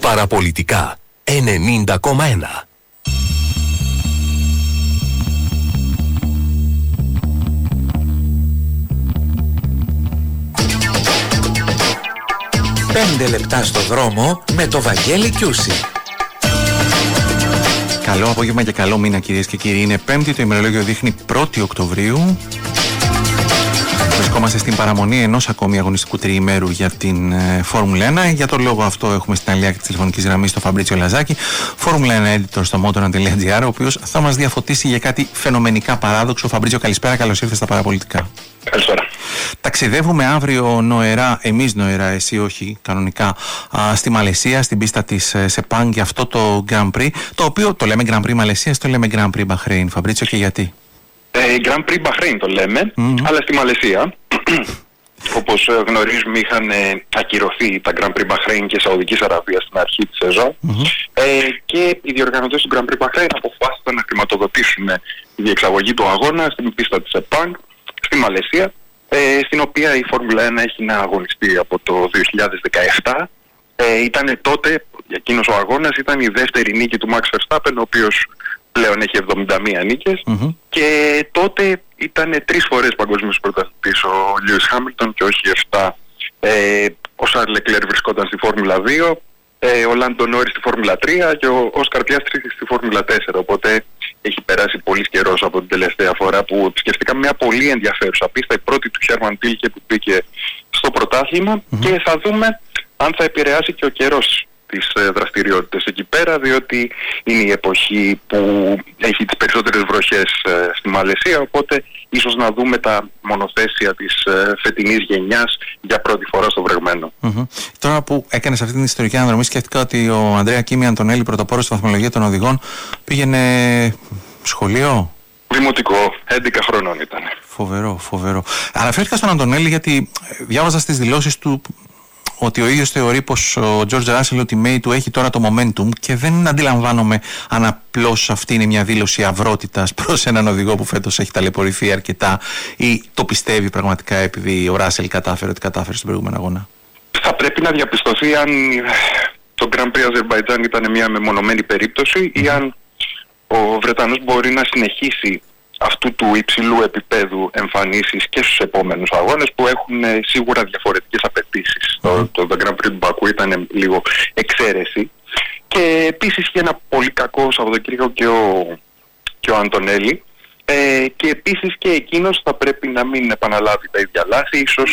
Παραπολιτικά 90,1. Πέντε λεπτά στο δρόμο με το Βαγγέλη Κιούση. Καλό απόγευμα και καλό μήνα, κυρίες και κύριοι. Είναι Πέμπτη, το ημερολόγιο δείχνει 1η Οκτωβρίου. Βρισκόμαστε στην παραμονή ενός ακόμη αγωνιστικού τριημέρου για την Φόρμουλα 1. Για τον λόγο αυτό έχουμε στην αλληλιά της τηλεφωνικής γραμμής τον Φαμπρίτσιο Λαζάκη, Φόρμουλα 1 editor στο motoran.gr, ο οποίος θα μας διαφωτίσει για κάτι φαινομενικά παράδοξο. Φαμπρίτσιο, καλησπέρα, καλώς ήρθες στα παραπολιτικά. Καλησπέρα. Ταξιδεύουμε αύριο νοερά, εμείς νοερά, εσύ όχι, κανονικά, στη Μαλαισία, στην πίστα της Σεπάνγκ, για αυτό το Grand Prix, το οποίο το λέμε Grand Prix Μαλαισίας, το λέμε Grand Prix Bahrain. Φαμπρίτσιο, και γιατί? Grand Prix Bahrain το λέμε, αλλά στη Μαλαισία. Όπως γνωρίζουμε, είχαν ακυρωθεί τα Grand Prix Bahrain και Σαουδικής Αραβίας στην αρχή της σεζόν, και οι διοργανωτές του Grand Prix Bahrain αποφάσισαν να χρηματοδοτήσουν τη διεξαγωγή του αγώνα στην πίστα της Sepang στη Μαλαισία, στην οποία η Φόρμουλα 1 έχει να αγωνιστεί από το 2017. Ήταν τότε, εκείνος ο αγώνας ήταν η δεύτερη νίκη του Max Verstappen, ο οποίος πλέον έχει 71 νίκες, και τότε ήταν 3 φορές παγκόσμιος πρωταθλητής ο Lewis Hamilton και όχι 7. Ο Charles Leclerc βρισκόταν στη Φόρμουλα 2, ο Lando Norris στη Φόρμουλα 3 και ο Oscar Piastri στη Φόρμουλα 4. Οπότε έχει περάσει πολύ καιρός από την τελευταία φορά που επισκεφτήκαμε μια πολύ ενδιαφέρουσα πίστα, η πρώτη του Herman Tilke που μπήκε στο πρωτάθλημα, και θα δούμε αν θα επηρεάσει και ο καιρός τις δραστηριότητες εκεί πέρα, διότι είναι η εποχή που έχει τις περισσότερες βροχές στη Μαλαισία, οπότε ίσως να δούμε τα μονοθέσια της φετινής γενιάς για πρώτη φορά στο βρεγμένο. Τώρα που έκανες αυτή την ιστορική αναδρομή, σκέφτηκα ότι ο Ανδρέα Κίμη Αντωνέλη, πρωτοπόρος στη βαθμολογία των οδηγών, πήγαινε σχολείο. Δημοτικό, 11 χρονών ήταν. Φοβερό. Αναφέρθηκα στον Αντωνέλη γιατί διάβαζα στις δηλώσεις του ότι ο ίδιος θεωρεί πως ο George Russell, ο teammate του, έχει τώρα το momentum, και δεν αντιλαμβάνομαι αν απλώς αυτή είναι μια δήλωση αυρότητας προς έναν οδηγό που φέτος έχει ταλαιπωρηθεί αρκετά, ή το πιστεύει πραγματικά επειδή ο Russell κατάφερε ό,τι κατάφερε στον προηγούμενο αγώνα. Θα πρέπει να διαπιστωθεί αν το Grand Prix Αζερμπαϊτζάν ήταν μια μεμονωμένη περίπτωση ή αν ο Βρετανός μπορεί να συνεχίσει αυτού του υψηλού επίπεδου εμφανίσεις και στους επόμενους αγώνες, που έχουν σίγουρα διαφορετικές απαιτήσεις. Το Grand Prix του Μπακού ήταν λίγο εξαίρεση, και επίσης είχε ένα πολύ κακό Σαββατοκύριακο και ο Αντωνέλη, και επίσης και εκείνος θα πρέπει να μην επαναλάβει τα ίδια λάθη. Ίσως